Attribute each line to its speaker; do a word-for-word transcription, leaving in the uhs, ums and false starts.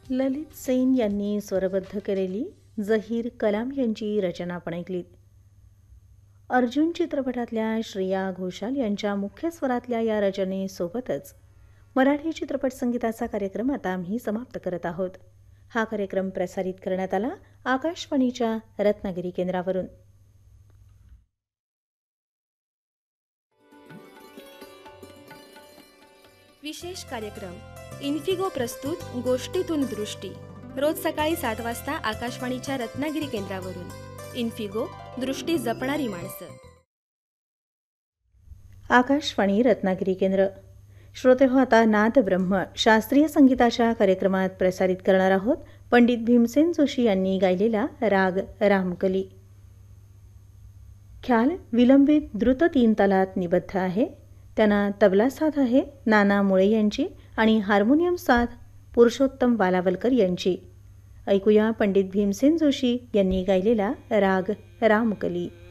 Speaker 1: ललित सेन यांनी स्वरबद्ध केलेली झहीर कलाम यांची रचना आपण ऐकलीत. अर्जुन चित्रपटातल्या श्रेया घोषाल यांच्या मुख्य स्वरातल्या या रचनेसोबतच मराठी चित्रपट संगीताचा कार्यक्रम आता आम्ही समाप्त करत आहोत. हा कार्यक्रम प्रसारित करण्यात आला आकाशवाणीच्या रत्नागिरी केंद्रावरून.
Speaker 2: विशेष कार्यक्रम इन्फिगो प्रस्तुत गोष्टीतून दृष्टी, रोज सकाळी सात वाजता आकाशवाणीच्या रत्नागिरी केंद्रावरून. इन्फिगो, दृष्टी जपणारी माणसं.
Speaker 1: आकाशवाणी रत्नागिरी केंद्र. श्रोते हो, आता नाद ब्रह्म शास्त्रीय संगीताच्या कार्यक्रमात प्रसारित करणार आहोत पंडित भीमसेन जोशी यांनी गायलेला राग रामकली. ख्याल विलंबित द्रुत तीन तालात निबद्ध आहे. त्यांना तबला साथ आहे नाना मुळे यांची आणि हार्मोनियम साथ पुरुषोत्तम वालावलकर यांची. ऐकूया पंडित भीमसेन जोशी यांनी गायलेला राग रामकली.